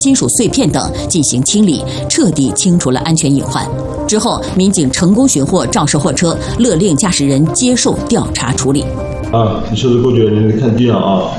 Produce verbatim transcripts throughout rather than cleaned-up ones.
金属碎片等进行清理，彻底清除了安全隐患。之后，民警成功寻获肇事货车，勒令驾驶人接受调查处理。 啊，你车子过去了，你看地上啊，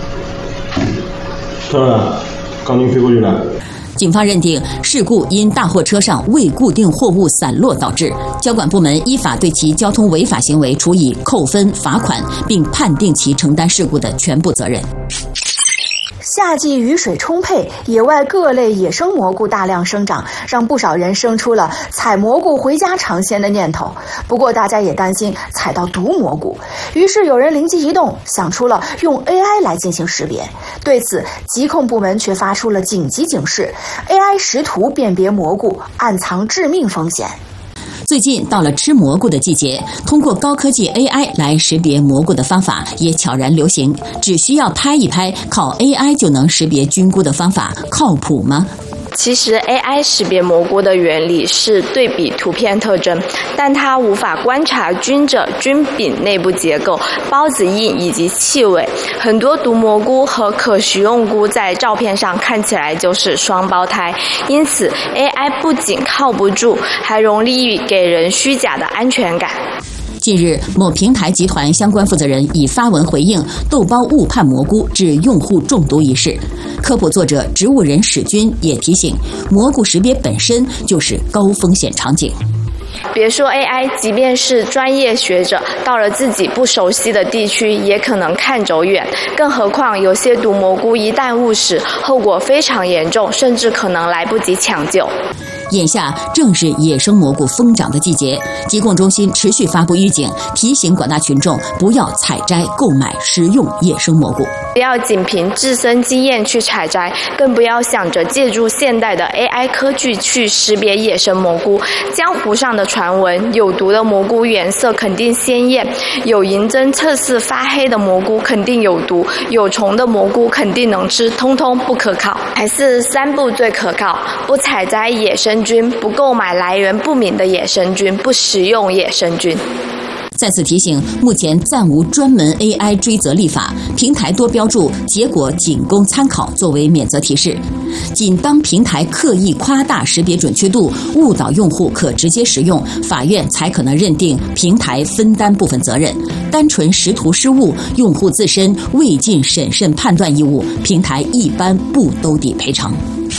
看到了，钢筋飞过去了。 警方认定事故因大货车上未固定货物散落导致，交管部门依法对其交通违法行为处以扣分、罚款，并判定其承担事故的全部责任。 夏季雨水充沛，野外各类野生蘑菇大量生长，让不少人生出了采蘑菇回家尝鲜的念头。不过，大家也担心采到毒蘑菇，于是有人灵机一动，想出了用 A I 来进行识别。对此，疾控部门却发出了紧急警示 ：A I 识图辨别蘑菇，暗藏致命风险。 最近到了吃蘑菇的季节，通过高科技 A I 来识别蘑菇的方法也悄然流行。只需要拍一拍，靠 A I 就能识别菌菇的方法，靠谱吗？ 其实 A I 识别蘑菇的原理是对比图片特征，但它无法观察菌褶、菌柄内部结构、孢子印以及气味。很多毒蘑菇和可食用菇在照片上看起来就是双胞胎，因此 A I 不仅靠不住，还容易给人虚假的安全感。 近日，某平台集团相关负责人已发文回应豆包误判蘑菇致用户中毒一事。科普作者植物人史军也提醒，蘑菇识别本身就是高风险场景。 别说 A I， 即便是专业学者，到了自己不熟悉的地区，也可能看走眼。更何况有些毒蘑菇一旦误食，后果非常严重，甚至可能来不及抢救。 眼下正是野生蘑菇疯长的季节，疾控中心持续发布预警，提醒广大群众不要采摘、购买、食用野生蘑菇。 不要仅凭自身经验去采摘，更不要想着借助现代的 A I 科技去识别野生蘑菇。江湖上的传闻，有毒的蘑菇颜色肯定鲜艳，有银针测试发黑的蘑菇肯定有毒，有虫的蘑菇肯定能吃，通通不可靠。还是三步最可靠：不采摘野生菌，不购买来源不明的野生菌，不食用野生菌。 再次提醒，目前暂无专门 A I 追责立法，平台多标注结果仅供参考作为免责提示。仅当平台刻意夸大识别准确度，误导用户可直接使用，法院才可能认定平台分担部分责任。单纯识图失误，用户自身未尽审慎判断义务，平台一般不兜底赔偿。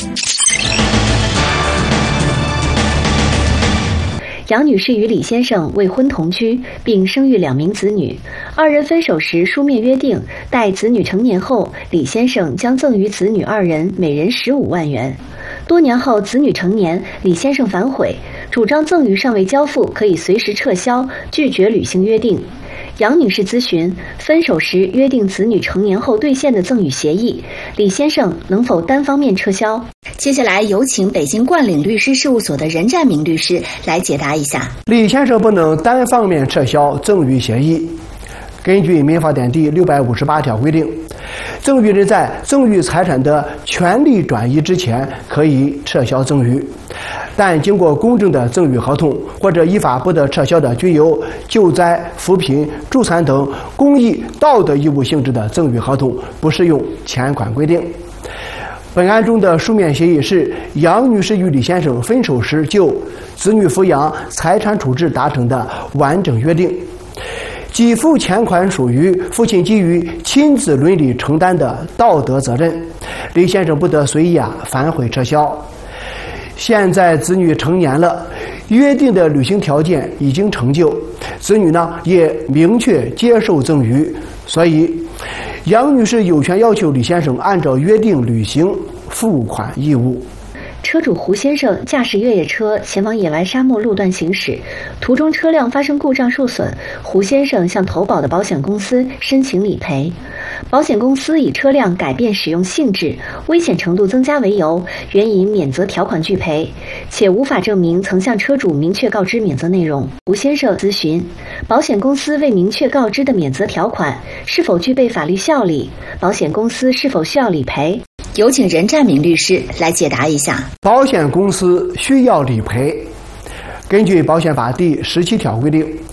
杨女士与李先生未婚同居，并生育两名子女。二人分手时书面约定，待子女成年后，李先生将赠与子女二人每人十五万元。多年后，子女成年，李先生反悔，主张赠与尚未交付，可以随时撤销，拒绝履行约定。杨女士咨询，分手时约定子女成年后兑现的赠与协议，李先生能否单方面撤销？接下来有请北京冠岭律师事务所的任占明律师来解答一下。 李先生不能单方面撤销赠与协议。根据《民法典》第六百五十八条规定，赠与人在赠与财产的权利转移之前可以撤销赠与，但经过公证的赠与合同或者依法不得撤销的均由救灾、扶贫、助残等公益道德义务性质的赠与合同，不适用前款规定。本案中的书面协议是杨女士与李先生分手时就子女抚养、财产处置达成的完整约定。给付钱款属于父亲基于亲子伦理承担的道德责任，李先生不得随意啊反悔撤销。现在子女成年了，约定的履行条件已经成就，子女呢也明确接受赠与，所以杨女士有权要求李先生按照约定履行付款义务。 车主胡先生驾驶越野车前往野外沙漠路段行驶，途中车辆发生故障受损，胡先生向投保的保险公司申请理赔。保险公司以车辆改变使用性质、危险程度增加为由，援引免责条款拒赔，且无法证明曾向车主明确告知免责内容。胡先生咨询，保险公司未明确告知的免责条款是否具备法律效力？保险公司是否需要理赔？有请任占明律师来解答一下。 保险公司需要理赔。根据保险法第十七条规定，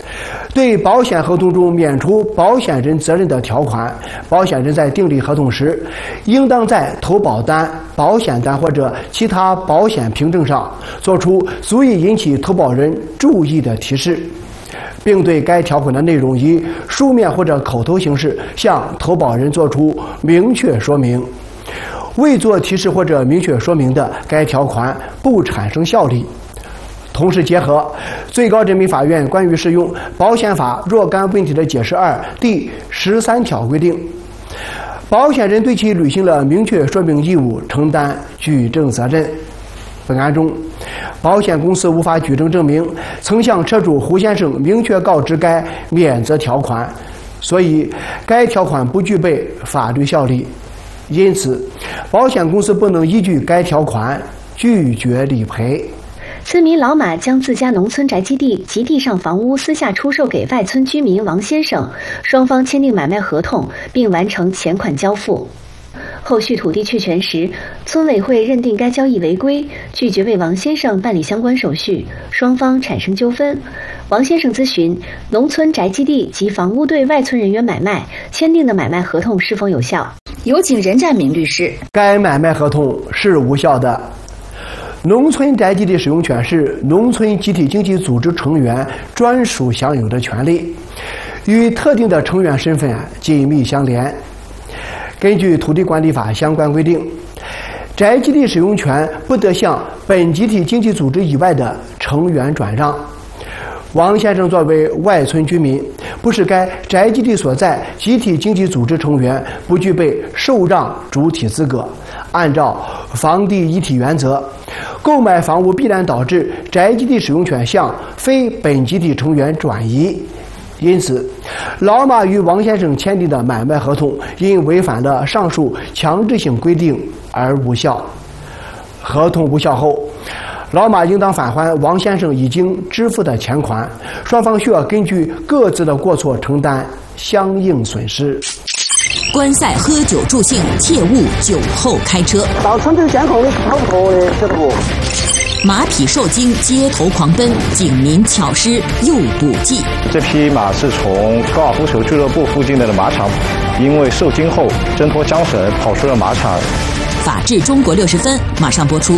对保险合同中免除保险人责任的条款，保险人在订立合同时，应当在投保单、保险单或者其他保险凭证上做出足以引起投保人注意的提示，并对该条款的内容以书面或者口头形式向投保人作出明确说明。未做提示或者明确说明的，该条款不产生效力。同时结合最高人民法院关于适用保险法若干问题的解释二第十三条规定，保险人对其履行了明确说明义务承担举证责任。本案中，保险公司无法举证证明曾向车主胡先生明确告知该免责条款，所以该条款不具备法律效力。因此，保险公司不能依据该条款拒绝理赔。 村民老马将自家农村宅基地及地上房屋私下出售给外村居民王先生，双方签订买卖合同，并完成钱款交付。后续土地确权时，村委会认定该交易违规，拒绝为王先生办理相关手续，双方产生纠纷。王先生咨询农村宅基地及房屋对外村人员买卖签订的买卖合同是否有效。 有请任占明律师。 该买卖合同是无效的。农村宅基地使用权是农村集体经济组织成员专属享有的权利，与特定的成员身份紧密相连。根据土地管理法相关规定，宅基地使用权不得向本集体经济组织以外的成员转让。王先生作为外村居民，不是该宅基地所在集体经济组织成员，不具备受让主体资格。按照房地一体原则，购买房屋必然导致宅基地使用权向非本集体成员转移。因此，老马与王先生签订的买卖合同因违反了上述强制性规定而无效。合同无效后，老马应当返还王先生已经支付的钱款，双方需要根据各自的过错承担相应损失。 观赛喝酒助兴，切勿酒后开车。 到村头监控的是跑不脱的，晓得不？ 马匹受惊，街头狂奔，警民巧施诱捕计。 这匹马是从高尔夫球俱乐部附近的马场，因为受惊后挣脱缰绳，跑出了马场。 法治中国六十分，马上播出。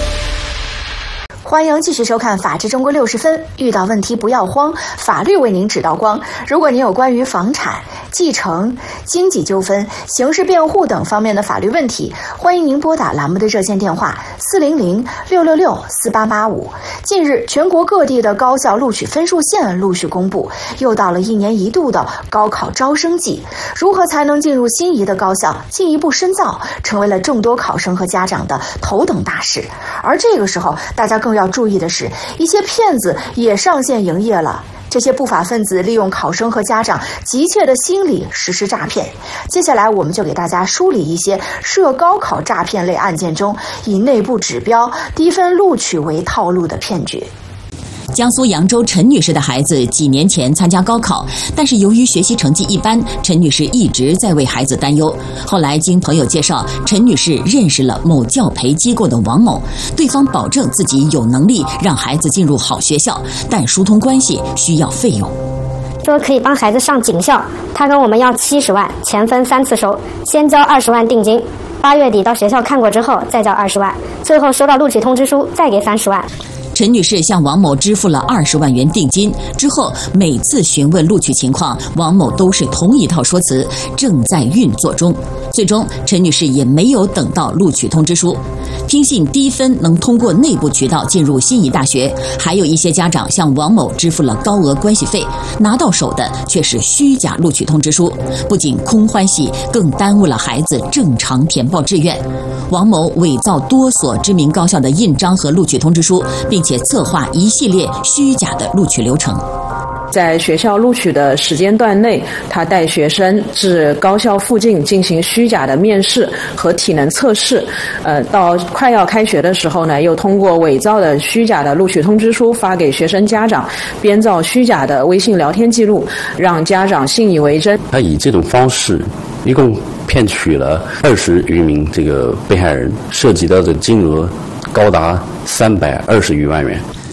欢迎继续收看《法治中国六十分》，遇到问题不要慌，法律为您指到光。如果您有关于房产、继承、经济纠纷、刑事辩护等方面的法律问题，欢迎您拨打栏目的热线电话四零零六六六四八八五。近日，全国各地的高校录取分数线陆续公布，又到了一年一度的高考招生季，如何才能进入心仪的高校，进一步深造，成为了众多考生和家长的头等大事。而这个时候，大家更要注意的是，一些骗子也上线营业了。这些不法分子利用考生和家长急切的心理实施诈骗。接下来我们就给大家梳理一些涉高考诈骗类案件中以内部指标、低分录取为套路的骗局。 江苏扬州陈女士的孩子几年前参加高考，但是由于学习成绩一般，陈女士一直在为孩子担忧。后来经朋友介绍，陈女士认识了某教培机构的王某，对方保证自己有能力让孩子进入好学校，但疏通关系需要费用。 说可以帮孩子上警校，他跟我们要七十万，钱分三次收，先交二十万定金，八月底到学校看过之后再交二十万，最后收到录取通知书再给三十万。 陈女士向王某支付了二十万元定金之后，每次询问录取情况，王某都是同一套说辞，正在运作中。最终，陈女士也没有等到录取通知书。听信低分能通过内部渠道进入心仪大学，还有一些家长向王某支付了高额关系费，拿到手的却是虚假录取通知书，不仅空欢喜，更耽误了孩子正常填报志愿。王某伪造多所知名高校的印章和录取通知书，并且策划一系列虚假的录取流程。 在学校录取的时间段内，他带学生至高校附近进行虚假的面试和体能测试。呃，到快要开学的时候呢，又通过伪造的虚假的录取通知书发给学生家长，编造虚假的微信聊天记录，让家长信以为真。 他以这种方式，一共骗取了二十余名这个被害人，涉及到的金额高达三百二十余万元。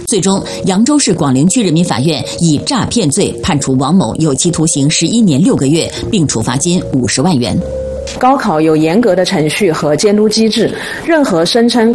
最终，扬州市广陵区人民法院以诈骗罪判处王某有期徒刑十一年六个月，并处罚金五十万元。 高考有严格的程序和监督机制，任何声称